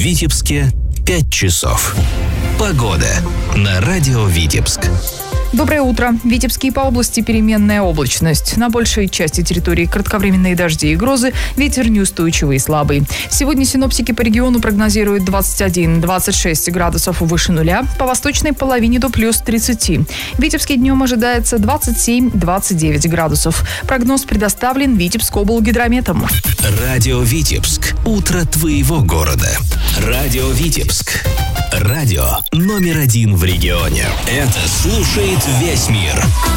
Витебске 5 часов. Погода на радио Витебск. Доброе утро. В Витебске и по области переменная облачность. На большей части территории кратковременные дожди и грозы, ветер неустойчивый и слабый. Сегодня синоптики по региону прогнозируют 21-26 градусов выше нуля, по восточной половине до плюс 30. В Витебске днем ожидается 27-29 градусов. Прогноз предоставлен Витебскоблгидрометом. Радио Витебск. Утро твоего города. Радио Витебск. Радио номер 1 в регионе. Это слушает весь мир.